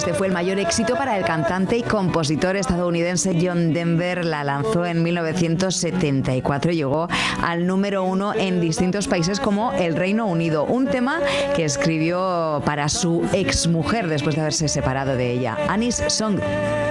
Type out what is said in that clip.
Este fue el mayor éxito para el cantante y compositor estadounidense John Denver. La lanzó en 1974 y llegó al número 1 en distintos países como el Reino Unido. Un tema que escribió para su exmujer después de haberse separado de ella, Annie's Song.